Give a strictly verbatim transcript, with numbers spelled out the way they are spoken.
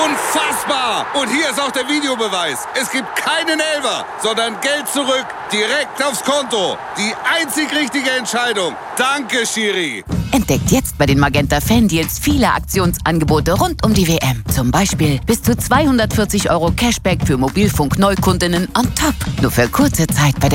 Unfassbar! Und hier ist auch der Videobeweis. Es gibt keinen Elfer, sondern Geld zurück, direkt aufs Konto. Die einzig richtige Entscheidung. Danke, Schiri. Entdeckt jetzt bei den Magenta Fan Deals viele Aktionsangebote rund um die W M. Zum Beispiel bis zu zweihundertvierzig Euro Cashback für Mobilfunk-Neukundinnen on top. Nur für kurze Zeit bei der